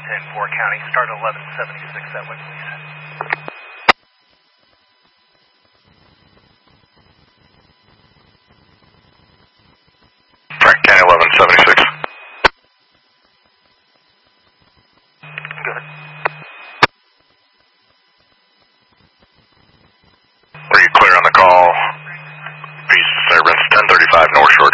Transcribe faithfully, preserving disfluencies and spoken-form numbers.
ten four County. Start eleven seventy-six that way, please. Frank County eleven seventy-six. Good. Were you clear on the call? Peace disturbance, ten thirty-five North Shore.